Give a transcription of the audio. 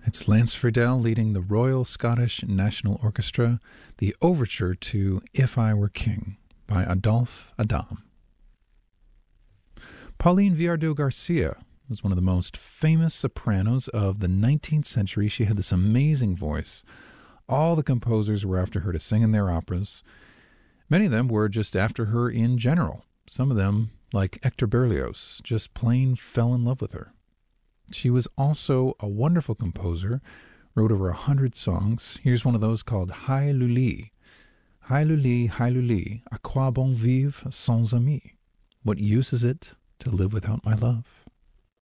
It's Lance Friedel leading the Royal Scottish National Orchestra, the overture to If I Were King by Adolphe Adam. Pauline Viardot-Garcia was one of the most famous sopranos of the 19th century. She had this amazing voice. All the composers were after her to sing in their operas. Many of them were just after her in general. Some of them, like Hector Berlioz, just plain fell in love with her. She was also a wonderful composer, wrote over 100 songs. Here's one of those called Hi Luli. Hi Luli, hi Luli, à quoi bon vivre sans amis? What use is it to live without my love?